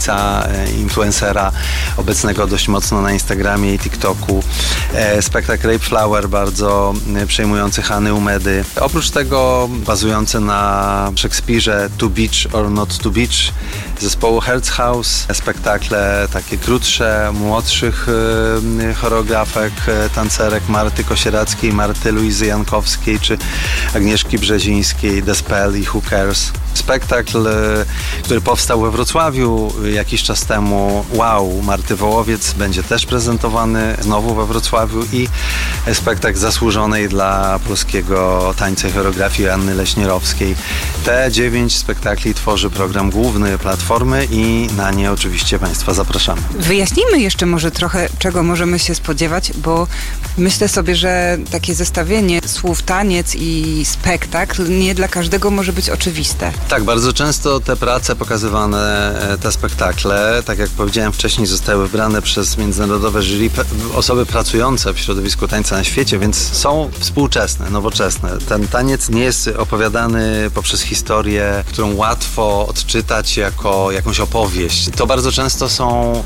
tańca, influencera obecnego dość mocno na Instagramie i TikToku. Spektakl Rape Flower, bardzo przejmujący Hany Umedy. Oprócz tego bazujący na Szekspirze To Beach or Not To Beach zespołu Herz House. Spektakle takie krótsze, młodszych choreografek, tancerek Marty Kosierackiej, Marty Luizy Jankowskiej czy Agnieszki Brzezińskiej, The Spell i Who Cares. Spektakl, który powstał we Wrocławiu jakiś czas temu, Wow, Marty Wołowiec, będzie też prezentowany znowu we Wrocławiu i spektakl zasłużonej dla polskiego tańca i choreografii Anny Leśnierowskiej. Te 9 spektakli tworzy program główny Platformy i na nie oczywiście Państwa zapraszamy. Wyjaśnijmy jeszcze może trochę, czego możemy się spodziewać, bo myślę sobie, że takie zestawienie słów taniec i spektakl nie dla każdego może być oczywiste. Tak, bardzo często te prace pokazywane, te spektakle, tak jak powiedziałem wcześniej, zostały wybrane przez międzynarodowe jury osoby pracujące w środowisku tańca na świecie, więc są współczesne, nowoczesne. Ten taniec nie jest opowiadany poprzez historię, którą łatwo odczytać jako jakąś opowieść. To bardzo często są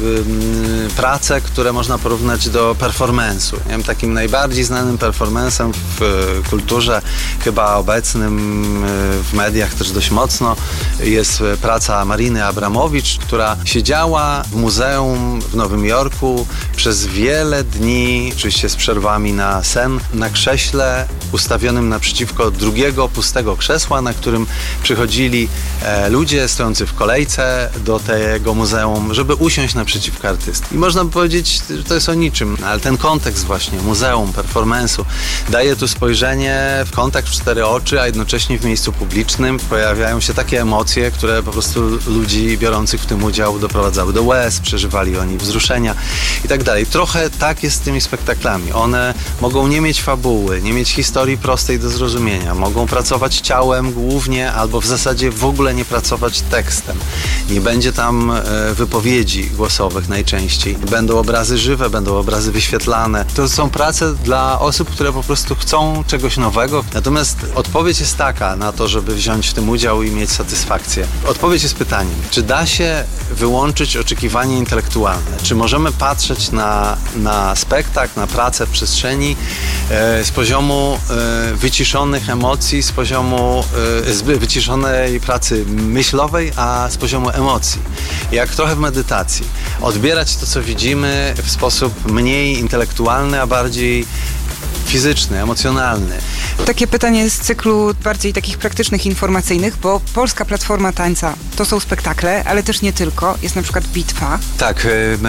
prace, które można porównać do performance'u. Nie wiem, takim najbardziej znanym performance'em w kulturze, chyba obecnym w mediach też dość mocno, jest praca Mariny Abramowicz, która siedziała w muzeum w Nowym Jorku przez wiele dni, oczywiście z przerwami na sen, na krześle ustawionym naprzeciwko drugiego pustego krzesła, na którym przychodzili ludzie stojący w kolejce do tego muzeum, żeby usiąść naprzeciwko artysty. I można by powiedzieć, że to jest o niczym, ale ten kontekst właśnie muzeum, performance'u daje tu spojrzenie w kontakt w 4 oczy, a jednocześnie w miejscu publicznym pojawiają się takie emocje, które po prostu ludzi biorących w tym udział doprowadzały do łez, przeżywali oni wzruszenia i tak dalej. Trochę tak jest z tymi spektaklami. One mogą nie mieć fabuły, nie mieć historii prostej do zrozumienia. Mogą pracować ciałem głównie albo w zasadzie w ogóle nie pracować tekstem. Nie będzie tam wypowiedzi głosowych najczęściej. Będą obrazy żywe, będą obrazy wyświetlane. To są prace dla osób, które po prostu chcą czegoś nowego. Natomiast odpowiedź jest taka na to, żeby wziąć w tym udział i mieć satysfakcję. Odpowiedź jest pytaniem, czy da się wyłączyć oczekiwanie intelektualne? Czy możemy patrzeć na spektakl, na pracę w przestrzeni z poziomu wyciszonych emocji, z poziomu wyciszonej pracy myślowej, a z poziomu emocji. Jak trochę w medytacji. Odbierać to, co widzimy w sposób mniej intelektualny, a bardziej fizyczny, emocjonalny. Takie pytanie z cyklu bardziej takich praktycznych, informacyjnych, bo Polska Platforma Tańca to są spektakle, ale też nie tylko. Jest na przykład bitwa. Tak,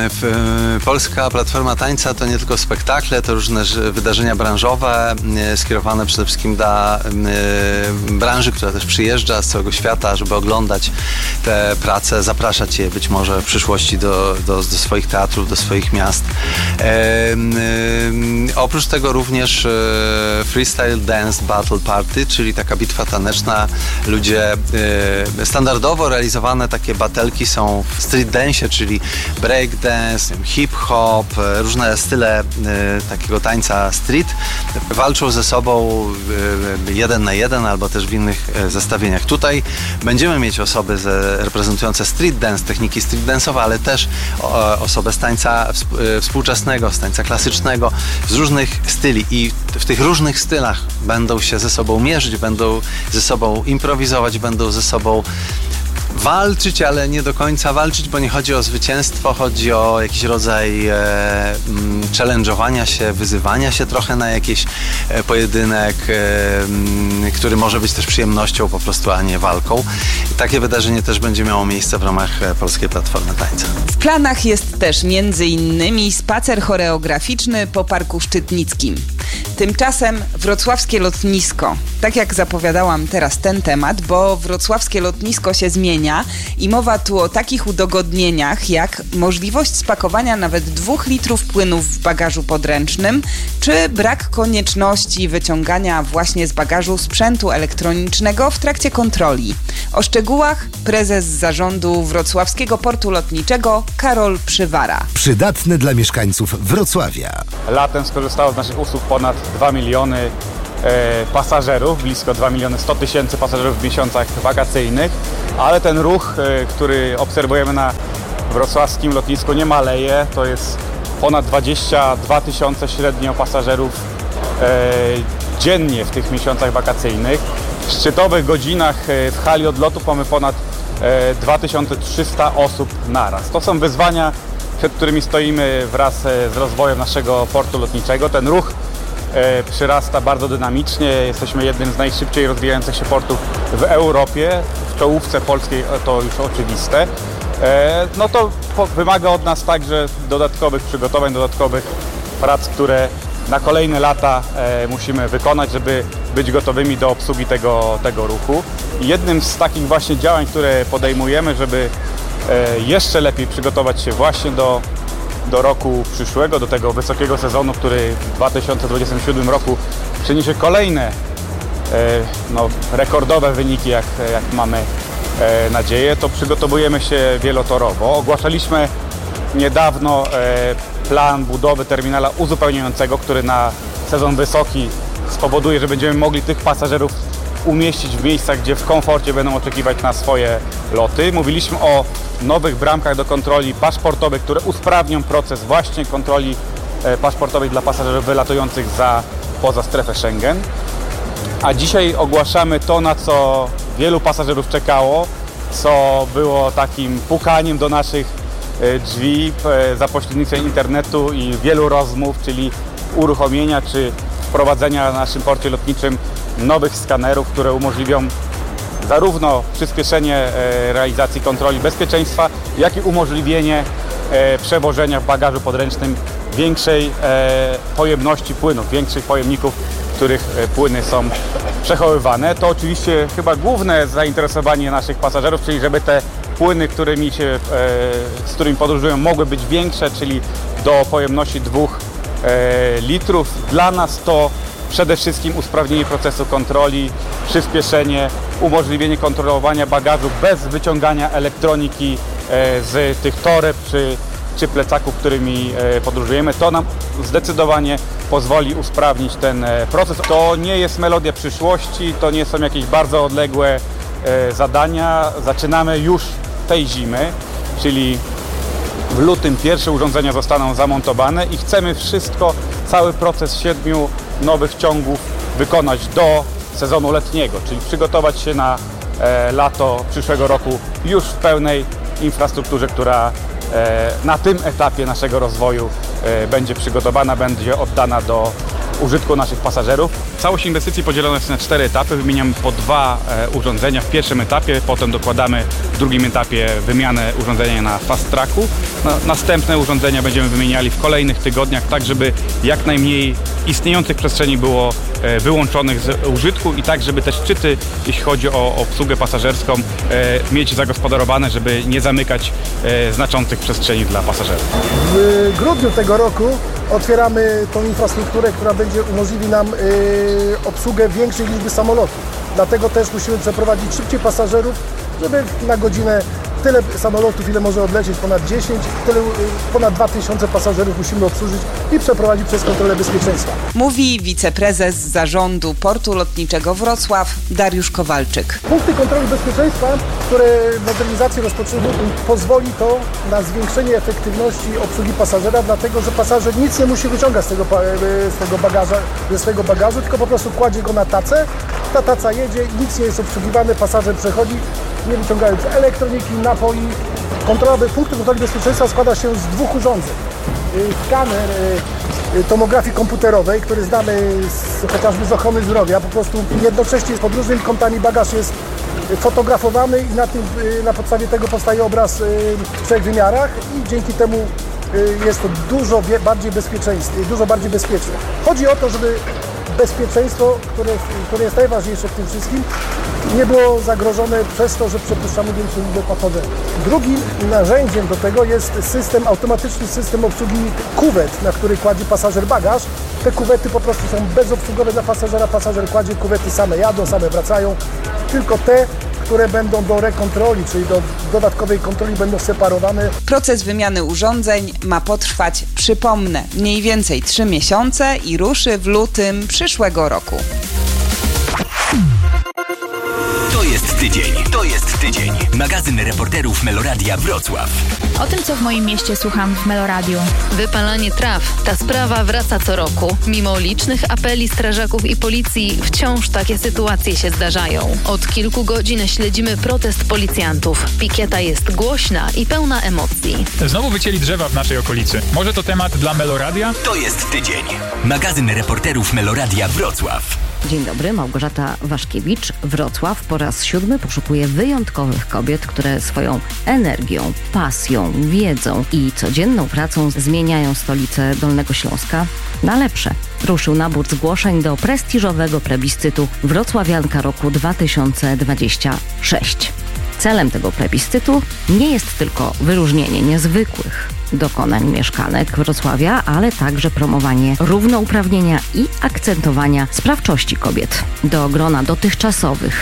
Polska Platforma Tańca to nie tylko spektakle, to różne wydarzenia branżowe skierowane przede wszystkim dla branży, która też przyjeżdża z całego świata, żeby oglądać te prace, zapraszać je być może w przyszłości do swoich teatrów, do swoich miast. Oprócz tego również Freestyle Dance Battle Party, czyli taka bitwa taneczna. Ludzie standardowo realizowane takie batelki są w street dance, czyli breakdance, hip-hop, różne style takiego tańca street. Walczą ze sobą 1 na 1 albo też w innych zestawieniach. Tutaj będziemy mieć osoby reprezentujące street dance, techniki street dance'owe, ale też osoby z tańca współczesnego, z tańca klasycznego, z różnych styli i w tych różnych stylach będą się ze sobą mierzyć, będą ze sobą improwizować, będą ze sobą walczyć, ale nie do końca walczyć, bo nie chodzi o zwycięstwo, chodzi o jakiś rodzaj challenge'owania się, wyzywania się trochę na jakiś pojedynek, który może być też przyjemnością po prostu, a nie walką. Takie wydarzenie też będzie miało miejsce w ramach Polskiej Platformy Tańca. W planach jest też m.in. spacer choreograficzny po Parku Szczytnickim. Tymczasem wrocławskie lotnisko. Tak jak zapowiadałam teraz ten temat, bo wrocławskie lotnisko się zmienia i mowa tu o takich udogodnieniach jak możliwość spakowania nawet 2 litrów płynów w bagażu podręcznym, czy brak konieczności wyciągania właśnie z bagażu sprzętu elektronicznego w trakcie kontroli. O szczegółach prezes zarządu Wrocławskiego Portu Lotniczego Karol Przywara. Przydatne dla mieszkańców Wrocławia. Latem skorzystało z naszych usług ponad 2 miliony pasażerów, blisko 2 miliony 100 tysięcy pasażerów w miesiącach wakacyjnych. ale ten ruch, który obserwujemy na wrocławskim lotnisku, nie maleje. To jest ponad 22 tysiące średnio pasażerów dziennie w tych miesiącach wakacyjnych. W szczytowych godzinach w hali odlotów mamy ponad 2300 osób naraz. To są wyzwania, przed którymi stoimy wraz z rozwojem naszego portu lotniczego. Ten ruch przyrasta bardzo dynamicznie. Jesteśmy jednym z najszybciej rozwijających się portów w Europie. W czołówce polskiej to już oczywiste. No to wymaga od nas także dodatkowych przygotowań, dodatkowych prac, które na kolejne lata musimy wykonać, żeby być gotowymi do obsługi tego ruchu. I jednym z takich właśnie działań, które podejmujemy, żeby jeszcze lepiej przygotować się właśnie do roku przyszłego, do tego wysokiego sezonu, który w 2027 roku przyniesie kolejne rekordowe wyniki, jak mamy nadzieję, to przygotowujemy się wielotorowo. Ogłaszaliśmy niedawno plan budowy terminala uzupełniającego, który na sezon wysoki spowoduje, że będziemy mogli tych pasażerów umieścić w miejscach, gdzie w komforcie będą oczekiwać na swoje loty. Mówiliśmy o nowych bramkach do kontroli paszportowych, które usprawnią proces właśnie kontroli paszportowej dla pasażerów wylatujących poza strefę Schengen. A dzisiaj ogłaszamy to, na co wielu pasażerów czekało, co było takim pukaniem do naszych drzwi za pośrednictwem internetu i wielu rozmów, czyli uruchomienia czy wprowadzenia na naszym porcie lotniczym nowych skanerów, które umożliwią zarówno przyspieszenie realizacji kontroli bezpieczeństwa, jak i umożliwienie przewożenia w bagażu podręcznym większej pojemności płynów, większych pojemników, w których płyny są przechowywane. To oczywiście chyba główne zainteresowanie naszych pasażerów, czyli żeby te płyny, z którymi podróżują, mogły być większe, czyli do pojemności 2 litrów. Dla nas to przede wszystkim usprawnienie procesu kontroli, przyspieszenie, umożliwienie kontrolowania bagażu bez wyciągania elektroniki z tych toreb czy plecaków, którymi podróżujemy. To nam zdecydowanie pozwoli usprawnić ten proces. To nie jest melodia przyszłości, to nie są jakieś bardzo odległe zadania. Zaczynamy już tej zimy, czyli w lutym pierwsze urządzenia zostaną zamontowane i chcemy cały proces 7 nowych ciągów wykonać do sezonu letniego, czyli przygotować się na lato przyszłego roku już w pełnej infrastrukturze, która na tym etapie naszego rozwoju będzie przygotowana, będzie oddana do użytku naszych pasażerów. Całość inwestycji podzielona jest na 4 etapy. Wymieniamy po 2 urządzenia w pierwszym etapie, potem dokładamy w drugim etapie wymianę urządzenia na fast tracku. Następne urządzenia będziemy wymieniali w kolejnych tygodniach, tak żeby jak najmniej istniejących przestrzeni było wyłączonych z użytku i tak, żeby te szczyty, jeśli chodzi o obsługę pasażerską, mieć zagospodarowane, żeby nie zamykać znaczących przestrzeni dla pasażerów. W grudniu tego roku otwieramy tą infrastrukturę, która umożliwi nam obsługę większej liczby samolotów. Dlatego też musimy przeprowadzić szybciej pasażerów, żeby na godzinę tyle samolotów, ile może odlecieć, ponad 10, ponad 2000 pasażerów musimy obsłużyć i przeprowadzić przez kontrolę bezpieczeństwa. Mówi wiceprezes zarządu Portu Lotniczego Wrocław Dariusz Kowalczyk. Punkty kontroli bezpieczeństwa, które modernizację rozpoczęły, pozwoli to na zwiększenie efektywności obsługi pasażera, dlatego że pasażer nic nie musi wyciągać ze swojego bagażu, tylko po prostu kładzie go na tacę, ta taca jedzie, nic nie jest obsługiwane, pasażer przechodzi, nie wyciągając elektroniki, napoi. Punkt kontroli bezpieczeństwa składa się z 2 urządzeń. Skaner tomografii komputerowej, który znamy chociażby z ochrony zdrowia, po prostu jednocześnie z podróżnymi kątami bagaż jest fotografowany i na podstawie tego powstaje obraz w 3 wymiarach i dzięki temu jest to dużo bardziej bezpieczne. Chodzi o to, żeby bezpieczeństwo, które jest najważniejsze w tym wszystkim, nie było zagrożone przez to, że przepuszczamy większą liczbę pasażerów. Drugim narzędziem do tego jest automatyczny system obsługi kuwet, na który kładzie pasażer bagaż. Te kuwety po prostu są bezobsługowe dla pasażera. Pasażer kładzie kuwety, same jadą, same wracają. Tylko te, które będą do rekontroli, czyli do dodatkowej kontroli, będą separowane. Proces wymiany urządzeń ma potrwać, przypomnę, mniej więcej 3 miesiące i ruszy w lutym przyszłego roku. To jest tydzień. To jest tydzień. Magazyn reporterów Meloradia Wrocław. O tym, co w moim mieście słucham w Meloradiu. Wypalanie traw. Ta sprawa wraca co roku. Mimo licznych apeli strażaków i policji, wciąż takie sytuacje się zdarzają. Od kilku godzin śledzimy protest policjantów. Pikieta jest głośna i pełna emocji. Znowu wycięli drzewa w naszej okolicy. Może to temat dla Meloradia? To jest tydzień. Magazyn reporterów Meloradia Wrocław. Dzień dobry, Małgorzata Waszkiewicz. Wrocław po raz 7 poszukuje wyjątkowych kobiet, które swoją energią, pasją, wiedzą i codzienną pracą zmieniają stolicę Dolnego Śląska na lepsze. Ruszył nabór zgłoszeń do prestiżowego plebiscytu Wrocławianka roku 2026. Celem tego plebiscytu nie jest tylko wyróżnienie niezwykłych dokonań mieszkanek Wrocławia, ale także promowanie równouprawnienia i akcentowania sprawczości kobiet. Do grona dotychczasowych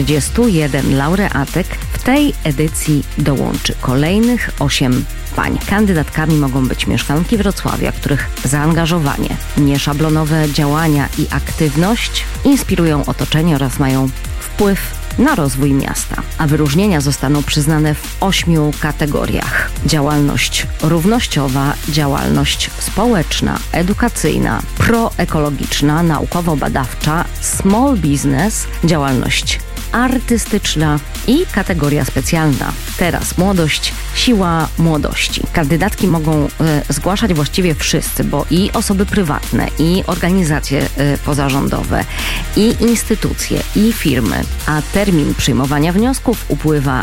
41 laureatek w tej edycji dołączy kolejnych 8 pań. Kandydatkami mogą być mieszkanki Wrocławia, których zaangażowanie, nieszablonowe działania i aktywność inspirują otoczenie oraz mają wpływ na rozwój miasta, a wyróżnienia zostaną przyznane w 8 kategoriach. Działalność równościowa, działalność społeczna, edukacyjna, proekologiczna, naukowo-badawcza, small business, działalność artystyczna i kategoria specjalna. Teraz młodość, siła młodości. Kandydatki mogą zgłaszać właściwie wszyscy, bo i osoby prywatne, i organizacje pozarządowe, i instytucje, i firmy. A termin przyjmowania wniosków upływa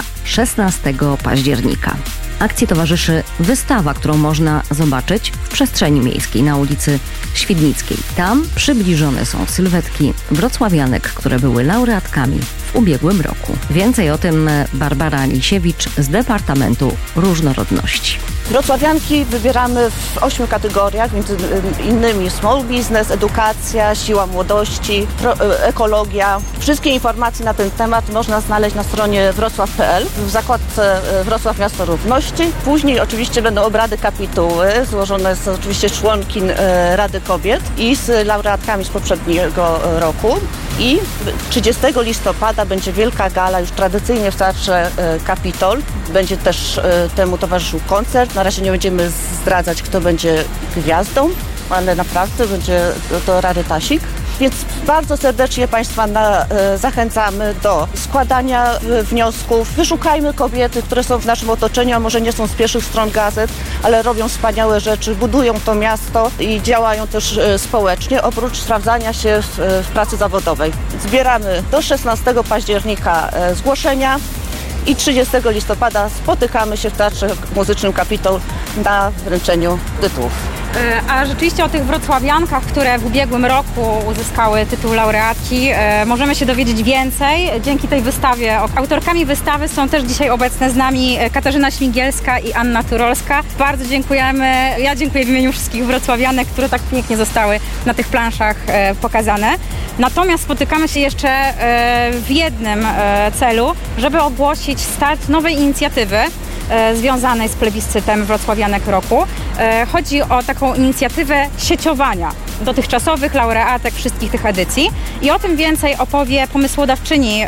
16 października. Akcji towarzyszy wystawa, którą można zobaczyć w przestrzeni miejskiej na ulicy Świdnickiej. Tam przybliżone są sylwetki wrocławianek, które były laureatkami w ubiegłym roku. Więcej o tym Barbara Lisiewicz z Departamentu Różnorodności. Wrocławianki wybieramy w 8 kategoriach, między innymi small business, edukacja, siła młodości, ekologia. Wszystkie informacje na ten temat można znaleźć na stronie wrocław.pl w zakładce Wrocław Miasto Równości. Później oczywiście będą obrady kapituły, złożone z oczywiście członkiń Rady Kobiet i z laureatkami z poprzedniego roku. I 30 listopada będzie wielka gala, już tradycyjnie w Teatrze Kapitol. Będzie też temu towarzyszył koncert. Na razie nie będziemy zdradzać, kto będzie gwiazdą, ale naprawdę będzie to rarytasik. Więc bardzo serdecznie Państwa zachęcamy do składania wniosków. Wyszukajmy kobiety, które są w naszym otoczeniu, a może nie są z pierwszych stron gazet, ale robią wspaniałe rzeczy, budują to miasto i działają też społecznie, oprócz sprawdzania się w pracy zawodowej. Zbieramy do 16 października zgłoszenia i 30 listopada spotykamy się w Teatrze Muzycznym Kapitol na wręczeniu tytułów. A rzeczywiście o tych wrocławiankach, które w ubiegłym roku uzyskały tytuł laureatki, możemy się dowiedzieć więcej dzięki tej wystawie. Autorkami wystawy są też dzisiaj obecne z nami Katarzyna Śmigielska i Anna Turolska. Bardzo dziękujemy. Ja dziękuję w imieniu wszystkich wrocławianek, które tak pięknie zostały na tych planszach pokazane. Natomiast spotykamy się jeszcze w jednym celu, żeby ogłosić start nowej inicjatywy związanej z plebiscytem Wrocławianek Roku. Chodzi o taką inicjatywę sieciowania dotychczasowych laureatek wszystkich tych edycji i o tym więcej opowie pomysłodawczyni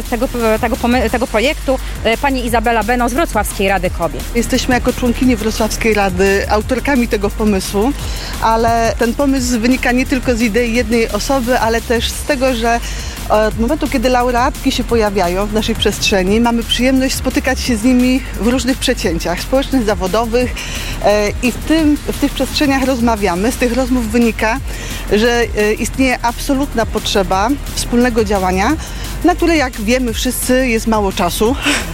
tego projektu, pani Izabela Beno z Wrocławskiej Rady Kobiet. Jesteśmy jako członkini Wrocławskiej Rady autorkami tego pomysłu, ale ten pomysł wynika nie tylko z idei jednej osoby, ale też z tego, że od momentu, kiedy laureatki się pojawiają w naszej przestrzeni, mamy przyjemność spotykać się z nimi w różnych przedsięwciach społecznych, zawodowych i w tych przestrzeniach rozmawiamy. Z tych rozmów wynika, że istnieje absolutna potrzeba wspólnego działania, na które, jak wiemy wszyscy, jest mało czasu.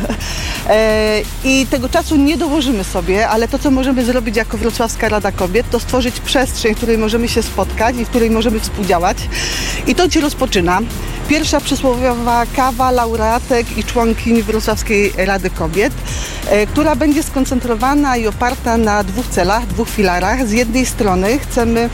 I tego czasu nie dołożymy sobie, ale to, co możemy zrobić jako Wrocławska Rada Kobiet, to stworzyć przestrzeń, w której możemy się spotkać i w której możemy współdziałać. I to się rozpoczyna. Pierwsza przysłowiowa kawa laureatek i członkiń Wrocławskiej Rady Kobiet, która będzie skoncentrowana i oparta na 2 celach, 2 filarach. Z jednej strony chcemy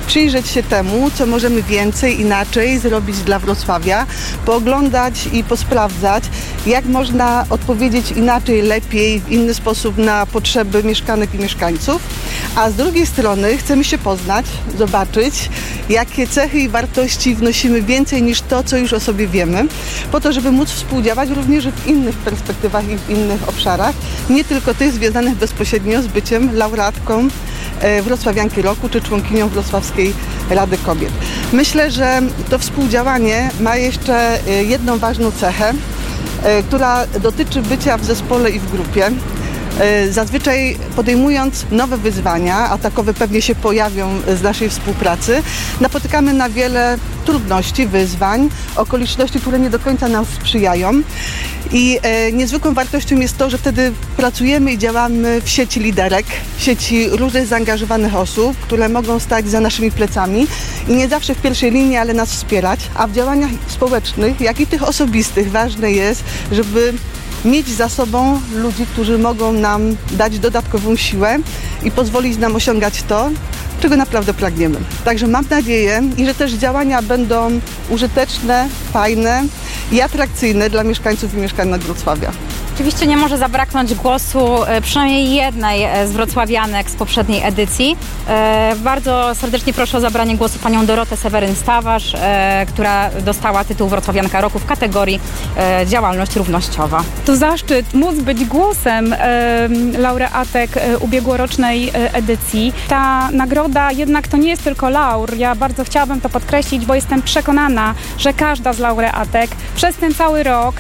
przyjrzeć się temu, co możemy więcej, inaczej zrobić dla Wrocławia, pooglądać i posprawdzać, jak można odpowiedzieć inaczej, lepiej, w inny sposób na potrzeby mieszkanek i mieszkańców. A z drugiej strony chcemy się poznać, zobaczyć, jakie cechy i wartości wnosimy więcej niż to, co już o sobie wiemy, po to, żeby móc współdziałać również w innych perspektywach i w innych obszarach, nie tylko tych związanych bezpośrednio z byciem laureatką Wrocławianki Roku czy członkinią Wrocławskiej Rady Kobiet. Myślę, że to współdziałanie ma jeszcze jedną ważną cechę, która dotyczy bycia w zespole i w grupie. Zazwyczaj podejmując nowe wyzwania, a takowe pewnie się pojawią z naszej współpracy, napotykamy na wiele trudności, wyzwań, okoliczności, które nie do końca nam sprzyjają. I niezwykłą wartością jest to, że wtedy pracujemy i działamy w sieci liderek, w sieci różnych zaangażowanych osób, które mogą stać za naszymi plecami i nie zawsze w pierwszej linii, ale nas wspierać. A w działaniach społecznych, jak i tych osobistych, ważne jest, żeby mieć za sobą ludzi, którzy mogą nam dać dodatkową siłę i pozwolić nam osiągać to, czego naprawdę pragniemy. Także mam nadzieję, że też działania będą użyteczne, fajne i atrakcyjne dla mieszkańców i mieszkanek Wrocławia. Oczywiście nie może zabraknąć głosu przynajmniej jednej z wrocławianek z poprzedniej edycji. Bardzo serdecznie proszę o zabranie głosu panią Dorotę Seweryn-Stawarz, która dostała tytuł Wrocławianka Roku w kategorii działalność równościowa. To zaszczyt móc być głosem laureatek ubiegłorocznej edycji. Ta nagroda jednak to nie jest tylko laur. Ja bardzo chciałabym to podkreślić, bo jestem przekonana, że każda z laureatek przez ten cały rok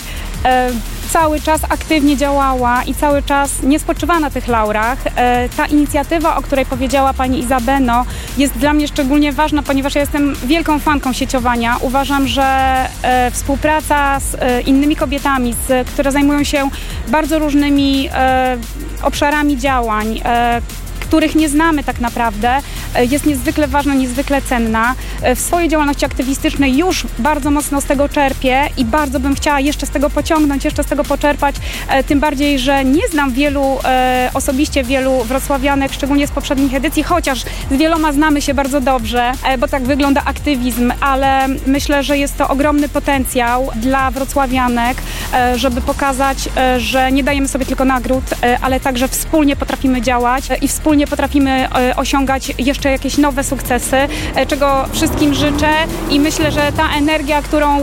cały czas aktywnie działała i cały czas nie spoczywa na tych laurach. Ta inicjatywa, o której powiedziała pani Izabeno, jest dla mnie szczególnie ważna, ponieważ ja jestem wielką fanką sieciowania. Uważam, że współpraca z innymi kobietami, które zajmują się bardzo różnymi obszarami działań, których nie znamy tak naprawdę, jest niezwykle ważna, niezwykle cenna. W swojej działalności aktywistycznej już bardzo mocno z tego czerpię i bardzo bym chciała jeszcze z tego pociągnąć, jeszcze z tego poczerpać, tym bardziej, że nie znam osobiście wielu wrocławianek, szczególnie z poprzednich edycji, chociaż z wieloma znamy się bardzo dobrze, bo tak wygląda aktywizm, ale myślę, że jest to ogromny potencjał dla wrocławianek, żeby pokazać, że nie dajemy sobie tylko nagród, ale także wspólnie potrafimy działać i wspólnie potrafimy osiągać jeszcze jakieś nowe sukcesy, czego wszystkim życzę i myślę, że ta energia, którą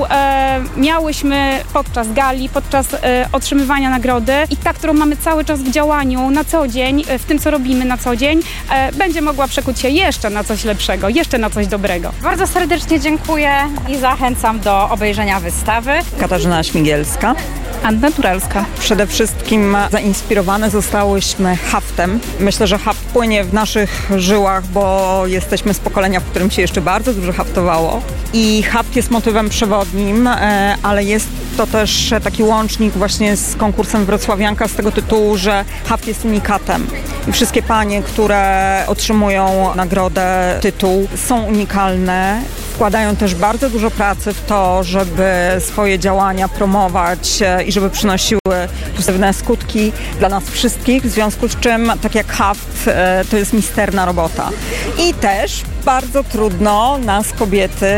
miałyśmy podczas gali, podczas otrzymywania nagrody i ta, którą mamy cały czas w działaniu na co dzień, w tym, co robimy na co dzień, będzie mogła przekuć się jeszcze na coś lepszego, jeszcze na coś dobrego. Bardzo serdecznie dziękuję i zachęcam do obejrzenia wystawy. Katarzyna Śmigielska. Anna Turalska. Przede wszystkim zainspirowane zostałyśmy haftem. Myślę, że haft płynie w naszych żyłach, bo jesteśmy z pokolenia, w którym się jeszcze bardzo dużo haftowało. I haft jest motywem przewodnim, ale jest to też taki łącznik właśnie z konkursem Wrocławianka z tego tytułu, że haft jest unikatem. I wszystkie panie, które otrzymują nagrodę, tytuł, są unikalne. Wkładają też bardzo dużo pracy w to, żeby swoje działania promować i żeby przynosiły pozytywne skutki dla nas wszystkich, w związku z czym, tak jak haft, to jest misterna robota. I też bardzo trudno nas, kobiety,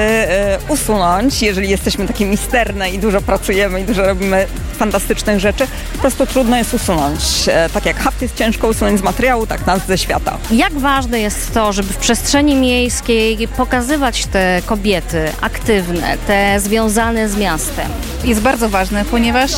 usunąć, jeżeli jesteśmy takie misterne i dużo pracujemy i dużo robimy fantastycznych rzeczy, po prostu trudno jest usunąć. Tak jak haft jest ciężko usunąć z materiału, tak nas ze świata. Jak ważne jest to, żeby w przestrzeni miejskiej pokazywać te kobiety aktywne, te związane z miastem? Jest bardzo ważne, ponieważ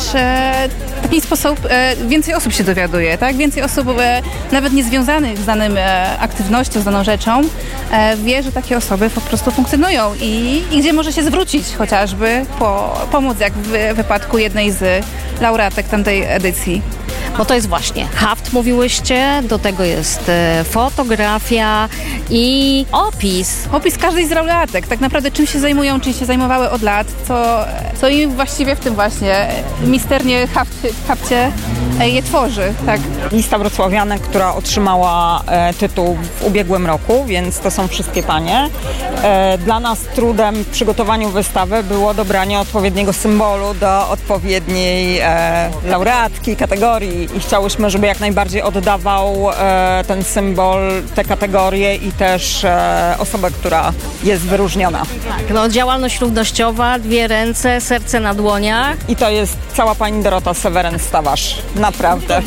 w taki sposób więcej osób się dowiaduje, tak? Więcej osób nawet niezwiązanych z daną aktywnością, z daną rzeczą wie, że takie osoby po prostu funkcjonują i gdzie może się zwrócić chociażby po pomoc, jak w wypadku jednej z laureatek tamtej edycji. Bo to jest właśnie haft, mówiłyście, do tego jest fotografia i opis. Opis każdej z laureatek, tak naprawdę czym się zajmują, czym się zajmowały od lat, co im właściwie w tym właśnie misternie hafcie je tworzy. Tak. Lista wrocławianek, która otrzymała tytuł w ubiegłym roku, więc to są wszystkie panie. Dla nas trudem w przygotowaniu wystawy było dobranie odpowiedniego symbolu do odpowiedniej laureatki, kategorii i chciałyśmy, żeby jak najbardziej oddawał ten symbol, te kategorie i też osobę, która jest wyróżniona. No, działalność równościowa, 2 ręce, serce na dłoniach. I to jest cała pani Dorota Seweryn-Stawarz. Naprawdę.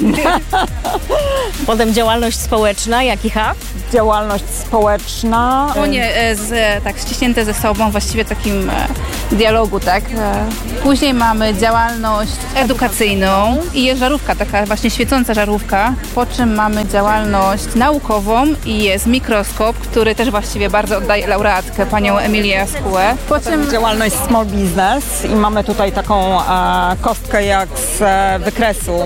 Potem działalność społeczna, jaki hub? Działalność społeczna. Dłonie tak ściśnięte ze sobą, właściwie takim dialogu, tak? Później mamy działalność edukacyjną i jest żarówka, taka właśnie świecąca żarówka, po czym mamy działalność naukową i jest mikroskop, który też właściwie bardzo oddaje laureatkę, panią Emilię Jaskułę. Po czym działalność small business i mamy tutaj taką kostkę jak z wykresu,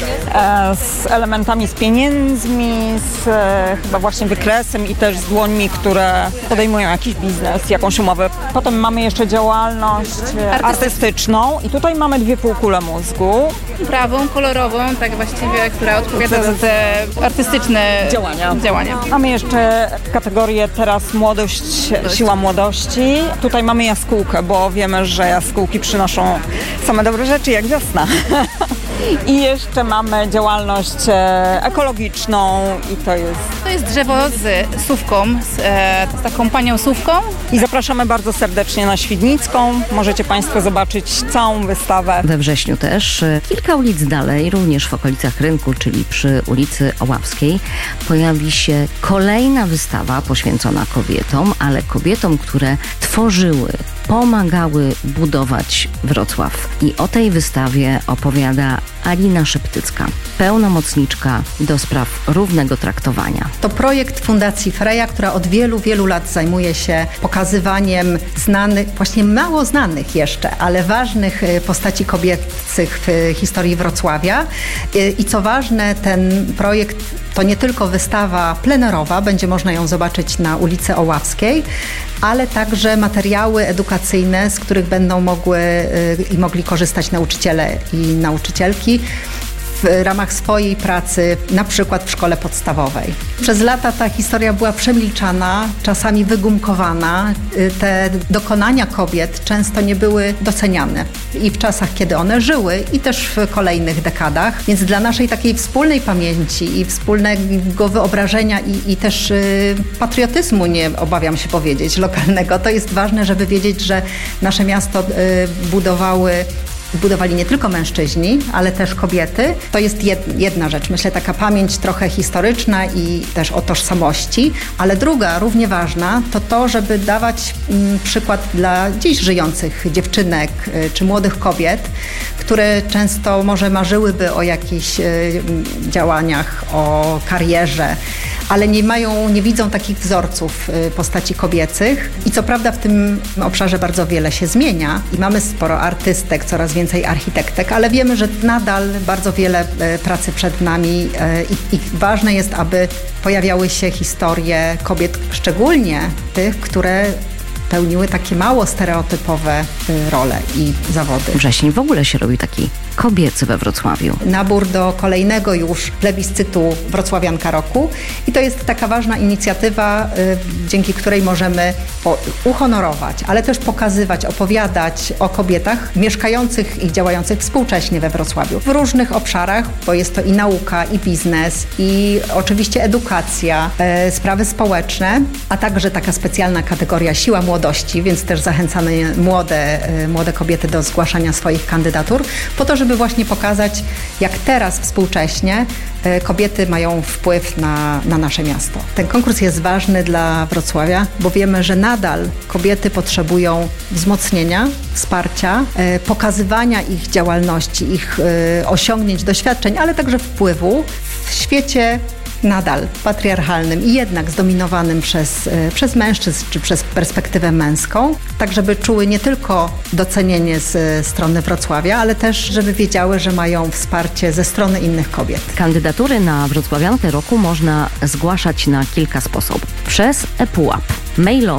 z elementami z pieniędzmi, z chyba właśnie wykresem i też z dłońmi, które podejmują jakiś biznes, jakąś umowę. Potem mamy jeszcze działalność artystyczną i tutaj mamy 2 półkule mózgu. Prawą, kolorową, tak właściwie, która odpowiada za te artystyczne działania. Mamy jeszcze kategorię teraz młodość, siła młodości. Tutaj mamy jaskółkę, bo wiemy, że jaskółki przynoszą same dobre rzeczy jak wiosna. I jeszcze mamy działalność ekologiczną i to jest drzewo z sówką, z taką panią sówką. I zapraszamy bardzo serdecznie na Świdnicką. Możecie Państwo zobaczyć całą wystawę. We wrześniu też kilka ulic dalej, również w okolicach rynku, czyli przy ulicy Oławskiej, pojawi się kolejna wystawa poświęcona kobietom, ale kobietom, które tworzyły, pomagały budować Wrocław. I o tej wystawie opowiada Alina Szeptycka, pełnomocniczka do spraw równego traktowania. To projekt Fundacji Freya, która od wielu, wielu lat zajmuje się pokazywaniem znanych, właśnie mało znanych jeszcze, ale ważnych postaci kobiecych w historii Wrocławia. I co ważne, ten projekt to nie tylko wystawa plenerowa, będzie można ją zobaczyć na ulicy Oławskiej, ale także materiały edukacyjne, z których będą mogli korzystać nauczyciele i nauczycielki w ramach swojej pracy, na przykład w szkole podstawowej. Przez lata ta historia była przemilczana, czasami wygumkowana. Te dokonania kobiet często nie były doceniane i w czasach, kiedy one żyły i też w kolejnych dekadach. Więc dla naszej takiej wspólnej pamięci i wspólnego wyobrażenia i też patriotyzmu, nie obawiam się powiedzieć, lokalnego, to jest ważne, żeby wiedzieć, że nasze miasto budowali nie tylko mężczyźni, ale też kobiety. To jest jedna rzecz, myślę, taka pamięć trochę historyczna i też o tożsamości, ale druga, równie ważna, to żeby dawać przykład dla dziś żyjących dziewczynek czy młodych kobiet, które często może marzyłyby o jakichś działaniach, o karierze, ale nie widzą takich wzorców postaci kobiecych. I co prawda w tym obszarze bardzo wiele się zmienia i mamy sporo artystek, coraz więcej architektek, ale wiemy, że nadal bardzo wiele pracy przed nami i ważne jest, aby pojawiały się historie kobiet, szczególnie tych, które pełniły takie mało stereotypowe role i zawody. Wrzesień w ogóle się robi taki kobiecy we Wrocławiu. Nabór do kolejnego już plebiscytu Wrocławianka Roku i to jest taka ważna inicjatywa, dzięki której możemy uhonorować, ale też pokazywać, opowiadać o kobietach mieszkających i działających współcześnie we Wrocławiu w różnych obszarach, bo jest to i nauka, i biznes, i oczywiście edukacja, sprawy społeczne, a także taka specjalna kategoria siła młodości, więc też zachęcamy młode kobiety do zgłaszania swoich kandydatur, po to, żeby właśnie pokazać, jak teraz współcześnie kobiety mają wpływ na nasze miasto. Ten konkurs jest ważny dla Wrocławia, bo wiemy, że nadal kobiety potrzebują wzmocnienia, wsparcia, pokazywania ich działalności, ich osiągnięć, doświadczeń, ale także wpływu w świecie nadal patriarchalnym i jednak zdominowanym przez mężczyzn czy przez perspektywę męską, tak żeby czuły nie tylko docenienie z strony Wrocławia, ale też żeby wiedziały, że mają wsparcie ze strony innych kobiet. Kandydatury na Wrocławiankę Roku można zgłaszać na kilka sposobów. Przez ePUAP, mailowo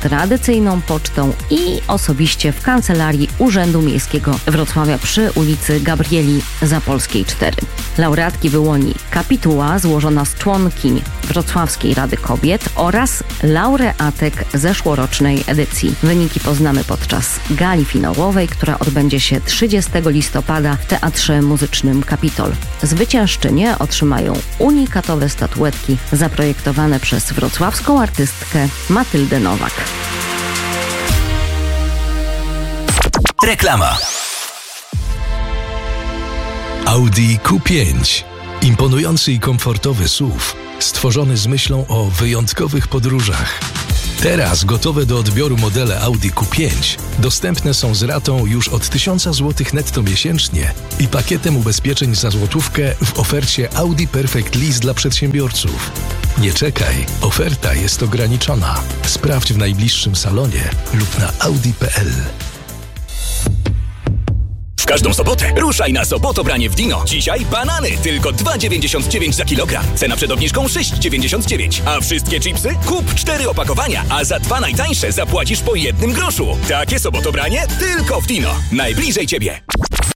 tradycyjną pocztą i osobiście w kancelarii Urzędu Miejskiego Wrocławia przy ulicy Gabrieli Zapolskiej 4. Laureatki wyłoni kapituła złożona z członkiń Wrocławskiej Rady Kobiet oraz laureatek zeszłorocznej edycji. Wyniki poznamy podczas gali finałowej, która odbędzie się 30 listopada w Teatrze Muzycznym Kapitol. Zwyciężczynie otrzymają unikatowe statuetki zaprojektowane przez wrocławską artystkę Matyldę Nowak. Reklama. Audi Q5. Imponujący i komfortowy SUV, stworzony z myślą o wyjątkowych podróżach. Teraz gotowe do odbioru modele Audi Q5 dostępne są z ratą już od 1000 zł netto miesięcznie i pakietem ubezpieczeń za złotówkę w ofercie Audi Perfect Lease dla przedsiębiorców. Nie czekaj, oferta jest ograniczona. Sprawdź w najbliższym salonie lub na audi.pl. W każdą sobotę ruszaj na Sobotobranie w Dino. Dzisiaj banany tylko 2,99 za kilogram. Cena przed obniżką 6,99. A wszystkie chipsy? Kup 4 opakowania, a za 2 najtańsze zapłacisz po 1 groszu. Takie Sobotobranie tylko w Dino. Najbliżej Ciebie.